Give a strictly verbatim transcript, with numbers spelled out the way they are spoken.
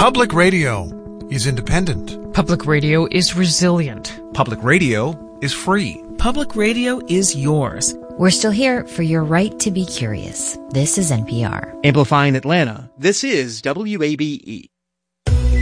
Public radio is independent. Public radio is resilient. Public radio is free. Public radio is yours. We're still here for your right to be curious. This is N P R. Amplifying Atlanta, this is W A B E.